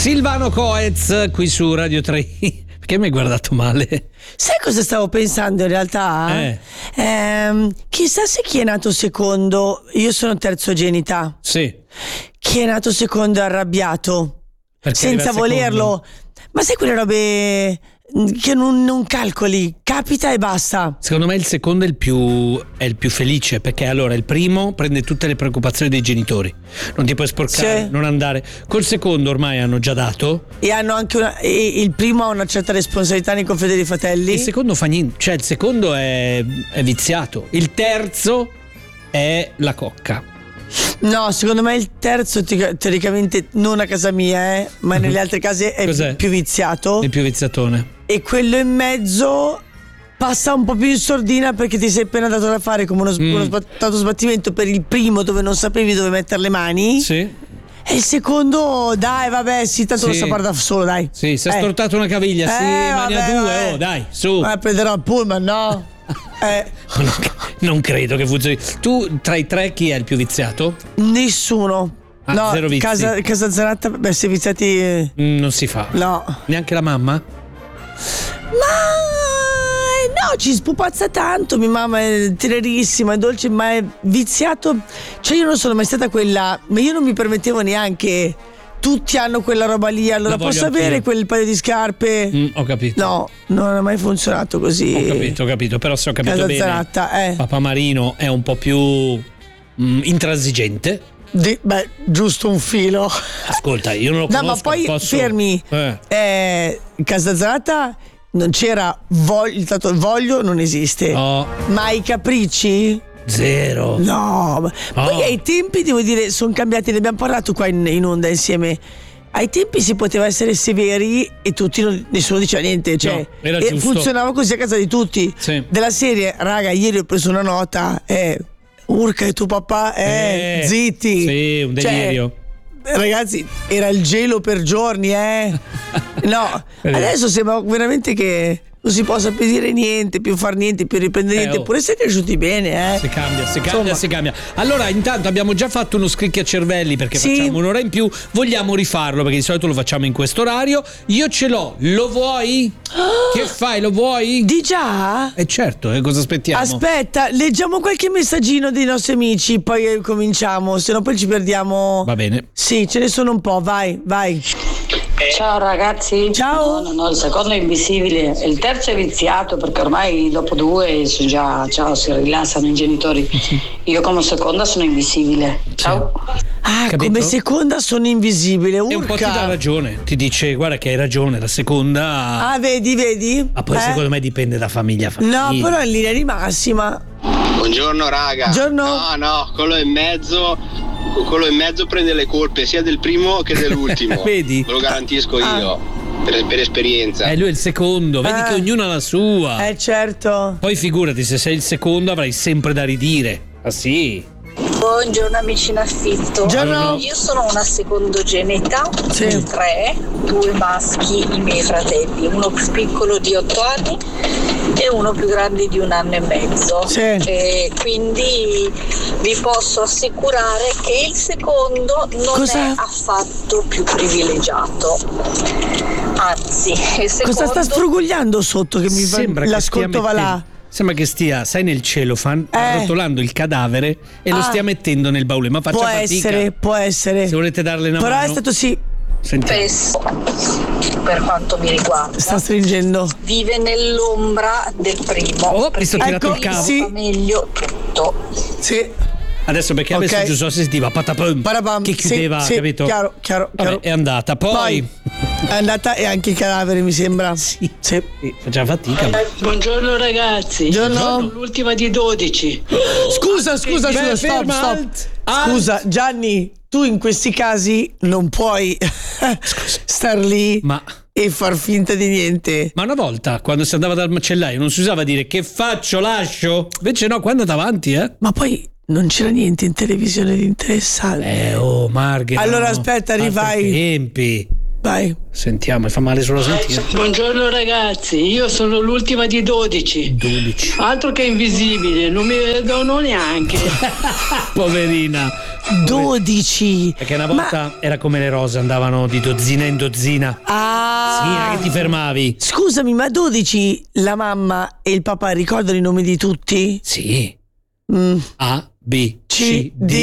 Silvano Coez qui su Radio 3. Perché mi hai guardato male? Sai cosa stavo pensando in realtà? Chissà se chi è nato secondo, io sono terzogenita. Sì. Chi è nato secondo è arrabbiato. Perché senza arriva volerlo. Ma sai quelle robe che non calcoli, capita e basta. Secondo me il secondo è il più felice, perché allora il primo prende tutte le preoccupazioni dei genitori, non ti puoi sporcare, Sì. non andare. Col secondo ormai hanno già dato. E hanno anche il primo ha una certa responsabilità nei confronti dei fratelli. Il secondo fa niente, cioè il secondo è viziato. Il terzo è la cocca. No, secondo me il terzo teoricamente non a casa mia, ma nelle altre case è Cos'è? più viziato. Il più viziatone. E quello in mezzo passa un po' più in sordina perché ti sei appena dato da fare come uno tanto sbattimento per il primo dove non sapevi dove mettere le mani. Sì. E il secondo, dai, vabbè, sì, tanto Sì. lo sa fare da solo, dai. Sì, si è stortato una caviglia, sì, mani a vabbè, due, vabbè. oh, dai, su. Ma prenderò il pullman, no? Non credo che funzioni. Tu tra i tre chi è il più viziato? Nessuno. Ah, no, zero vizi. casa Zanatta, beh, se viziati. Non si fa. No. Neanche la mamma? Ma no, ci spupazza tanto. Mia mamma è tenerissima, è dolce, ma è viziato. Cioè, io non sono mai stata quella, ma io non mi permettevo neanche. Tutti hanno quella roba lì, allora La voglio posso anch'io. avere quel paio di scarpe? Ho capito. No, non ha mai funzionato così. Ho capito, però se ho capito Casa bene, Zanatta, Papà Marino è un po' più intransigente. Beh, giusto un filo. Ascolta, io non lo No, conosco. ma poi posso... fermi. Casa Zanatta non c'era il tanto voglio non esiste. No, Ma i capricci? zero. No, poi ai tempi devo dire sono cambiati, ne abbiamo parlato qua in onda insieme. Ai tempi si poteva essere severi e nessuno diceva niente, cioè No, era e giusto. funzionava così a casa di tutti. Sì. Della serie, raga, ieri ho preso una nota, Urca e tuo papà, zitti. Sì, un delirio. Cioè, ragazzi, era il gelo per giorni, No, adesso sembra veramente che non si possa più dire niente, più far niente, più riprendere niente, pure se cresciuti bene, Si cambia, Insomma. si cambia. Allora, intanto abbiamo già fatto uno scricchiacervelli perché Sì. facciamo un'ora in più. Vogliamo rifarlo perché di solito lo facciamo in questo orario. Io ce l'ho, lo vuoi? Che fai, lo vuoi? Di già? Certo, cosa aspettiamo? Aspetta, leggiamo qualche messaggino dei nostri amici, poi cominciamo, se no poi ci perdiamo. Va bene. Sì, ce ne sono un po', vai. Ciao ragazzi. Ciao. No, il secondo è invisibile, il terzo è viziato perché ormai dopo due sono già, ciao, si rilassano i genitori. Io come seconda sono invisibile. Ciao. Ah, Capito? come seconda sono invisibile, E un po' ti dà urca. ragione, ti dice guarda che hai ragione, la seconda. Ah, vedi? Ma poi secondo me dipende da famiglia a famiglia. No, però in linea di massima. Buongiorno raga. Buongiorno. No, quello in mezzo prende le colpe sia del primo che dell'ultimo. Vedi? Ve lo garantisco io, per esperienza. Lui è il secondo, vedi che ognuno ha la sua. Certo. Poi figurati, se sei il secondo avrai sempre da ridire. Ah sì? Buongiorno amici in affitto. Buongiorno. Io sono una secondogenita, Sì. di 3, 2 maschi, i miei fratelli, uno più piccolo di 8 anni e uno più grande di 1 anno e mezzo. Sì. E quindi vi posso assicurare che il secondo non Cosa? è affatto più privilegiato. Anzi, il secondo Cosa sta sfrugugliando sotto che mi Sembra che l'ascolto stia va là? mettendo- Sembra che stia, sai, nel cellophane, arrotolando il cadavere e lo stia mettendo nel baule. Ma faccia fatica. Può essere. Se volete darle una Però mano. è stato Sentiamo. spesso, per quanto mi riguarda, sta stringendo. vive nell'ombra del primo. Oh, mi sono tirato il cavo. sì. Fa meglio tutto. Sì. Adesso perché adesso giusto si sentiva patapum, Parabam, che chiudeva, sì, capito? Chiaro. Vabbè, è andata. Poi È andata e anche il cadavere mi sembra. Sì. Faceva fatica. Buongiorno ragazzi. Buongiorno. Sono l'ultima di 12. Scusa, Beh, stop. ferma, alt. Scusa, Gianni, tu in questi casi non puoi star lì Ma e far finta di niente. una volta, quando si andava dal macellaio, non si usava dire che faccio, lascio. Invece no, qua è andata avanti, Ma poi non c'era niente in televisione di interessante. Margherita. Allora, aspetta, altri rifai. tempi. Vai. Sentiamo, mi fa male solo sentire. Buongiorno ragazzi, io sono l'ultima di 12. 12. Altro che invisibile, non mi vedono neanche. Poverina. 12. Perché una volta era come le rose, andavano di dozzina in dozzina. Ah. Sì, non è che ti fermavi. Scusami, ma 12 la mamma e il papà ricordano i nomi di tutti? Sì. Mm. A, B, C, C, D.